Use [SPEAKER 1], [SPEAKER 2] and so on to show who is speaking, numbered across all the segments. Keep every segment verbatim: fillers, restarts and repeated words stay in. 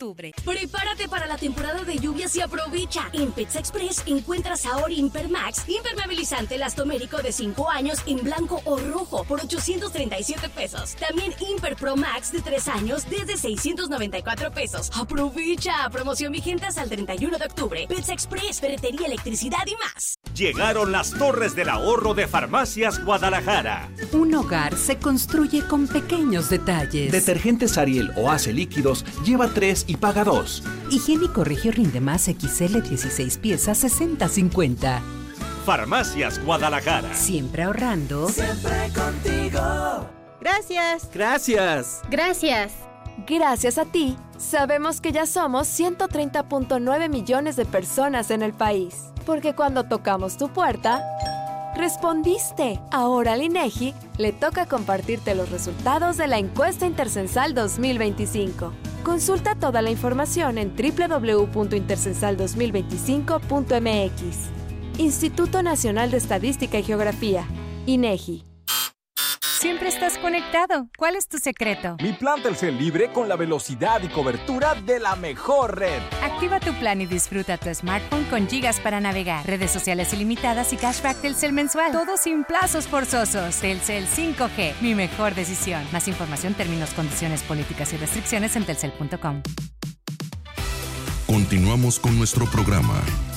[SPEAKER 1] octubre.
[SPEAKER 2] Prepárate para la temporada de lluvias y aprovecha. En Pizza Express encuentras ahora Impermax, impermeabilizante elastomérico de cinco años en blanco o rojo por ochocientos treinta y siete pesos. También Imper Pro Max de tres años desde seiscientos noventa y cuatro pesos. Aprovecha. Promoción vigente hasta el treinta y uno de octubre. Pizza Express, ferretería, electricidad y más.
[SPEAKER 3] Llegaron las Torres del Ahorro de Farmacias Guadalajara.
[SPEAKER 4] Un hogar se construye con pequeños detalles.
[SPEAKER 5] Detergentes Ariel o Ace líquidos, lleva tres y paga dos.
[SPEAKER 4] Higiénico Regio Rinde Más X L dieciséis piezas sesenta cincuenta.
[SPEAKER 3] Farmacias Guadalajara.
[SPEAKER 4] Siempre ahorrando.
[SPEAKER 6] Siempre contigo.
[SPEAKER 7] Gracias.
[SPEAKER 5] Gracias.
[SPEAKER 8] Gracias.
[SPEAKER 9] Gracias a ti, sabemos que ya somos ciento treinta punto nueve millones de personas en el país. Porque cuando tocamos tu puerta, respondiste. Ahora al INEGI le toca compartirte los resultados de la encuesta Intercensal dos mil veinticinco. Consulta toda la información en doble u doble u doble u punto intercensal dos mil veinticinco punto m x. Instituto Nacional de Estadística y Geografía, INEGI.
[SPEAKER 1] Siempre estás conectado. ¿Cuál es tu secreto?
[SPEAKER 10] Mi plan Telcel libre con la velocidad y cobertura de la mejor red.
[SPEAKER 1] Activa tu plan y disfruta tu smartphone con gigas para navegar, redes sociales ilimitadas y cashback Telcel mensual. Todo sin plazos forzosos. Telcel cinco G, mi mejor decisión. Más información, términos, condiciones, políticas y restricciones en telcel punto com.
[SPEAKER 11] Continuamos con nuestro programa.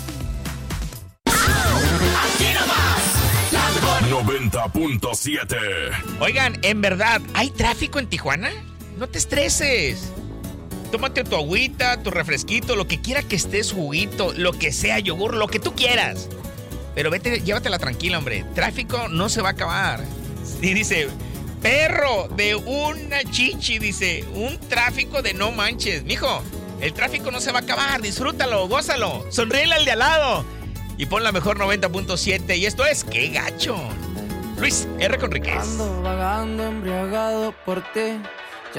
[SPEAKER 6] Aquí nomás, la mejor
[SPEAKER 11] noventa punto siete.
[SPEAKER 12] Oigan, en verdad, ¿hay tráfico en Tijuana? No te estreses. Tómate tu agüita, tu refresquito, lo que quiera que estés, juguito, lo que sea, yogur, lo que tú quieras. Pero vete, llévatela tranquila, hombre. Tráfico no se va a acabar. Y dice, perro de una chichi, dice, un tráfico de no manches. Mijo, el tráfico no se va a acabar, disfrútalo, gózalo, sonríele al de al lado. Y pon la mejor noventa punto siete. Y esto es ¡Qué gacho! Luis R. Conríquez.
[SPEAKER 13] Ando vagando embriagado por ti.